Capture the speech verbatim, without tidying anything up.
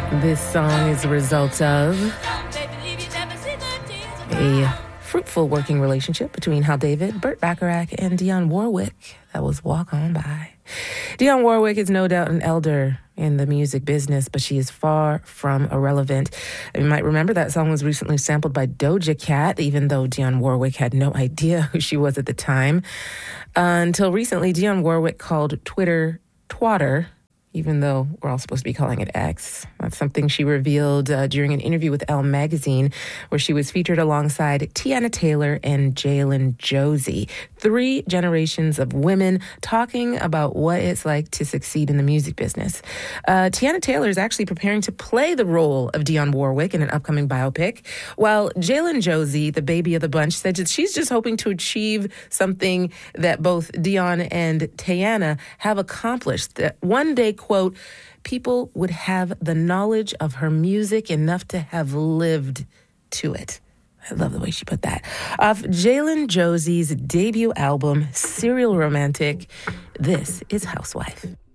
This song is a result of a fruitful working relationship between Hal David, Burt Bacharach, and Dionne Warwick. That was Walk On By. Dionne Warwick is no doubt an elder in the music business, but she is far from irrelevant. You might remember that song was recently sampled by Doja Cat, even though Dionne Warwick had no idea who she was at the time. Uh, until recently, Dionne Warwick called Twitter twatter, even though we're all supposed to be calling it X. That's something she revealed uh, during an interview with Elle magazine, where she was featured alongside Teyana Taylor and Jalen Josie, three generations of women talking about what it's like to succeed in the music business. Uh, Teyana Taylor is actually preparing to play the role of Dionne Warwick in an upcoming biopic, while Jalen Josie, the baby of the bunch, said that she's just hoping to achieve something that both Dionne and Teyana have accomplished, that one day, quote, people would have the knowledge of her music enough to have lived to it. I love the way she put that. Off Jalen Josie's debut album, Serial Romantic, this is Housewife.